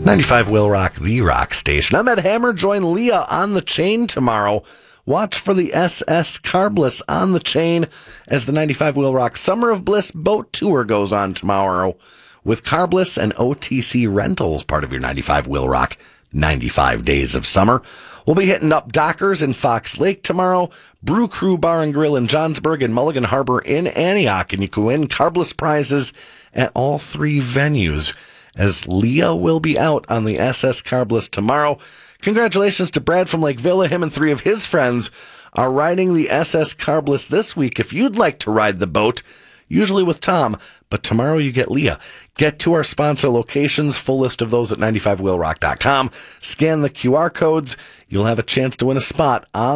95 Will Rock, the rock station. I'm Ed Hammer. Join Leah on the chain tomorrow. Watch for the SS Carbliss on the chain as the 95 Will Rock Summer of Bliss boat tour goes on tomorrow with Carbliss and OTC Rentals, part of your 95 Will Rock 95 Days of Summer. We'll be hitting up Dockers in Fox Lake tomorrow, Brew Crew Bar and Grill in Johnsburg, and Mulligan Harbor in Antioch. And you can win Carbliss prizes at all three venues, as Leah will be out on the SS Carbliss tomorrow. Congratulations to Brad from Lake Villa. Him and three of his friends are riding the SS Carbliss this week. If you'd like to ride the boat, usually with Tom, but tomorrow you get Leah. Get to our sponsor locations, full list of those at 95willrock.com. Scan the QR codes. You'll have a chance to win a spot on